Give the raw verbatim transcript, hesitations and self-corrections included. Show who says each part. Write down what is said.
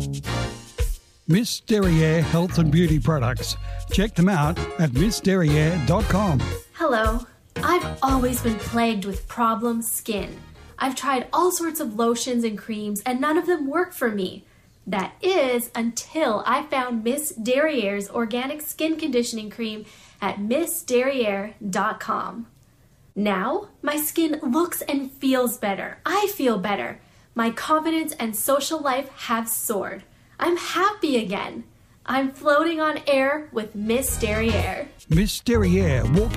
Speaker 1: Miss Derriere Health and Beauty Products. Check them out at miss derriere dot com.
Speaker 2: Hello. I've always been plagued with problem skin. I've tried all sorts of lotions and creams and none of them work for me. That is until I found Miss Derriere's organic skin conditioning cream at miss derriere dot com. Now, my skin looks and feels better. I feel better. My confidence and social life have soared. I'm happy again. I'm floating on air with Miss Derriere.
Speaker 1: Miss Derriere, walk